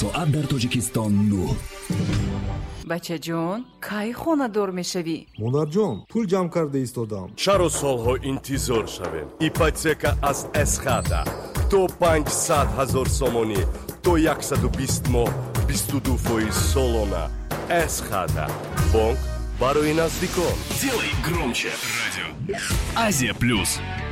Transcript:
соат дар Тоҷикистон 9. бачаҷон, кай хонадор мешавӣ? монарҷон, пул ҷамъ карда истодам. чаро солҳо интизор шавем? ипотека аз эсхата то 500 000 сомонӣ то 120 моҳ 22% солона. эсхата бонк барои наздикон. Делай громче радио. Азия плюс.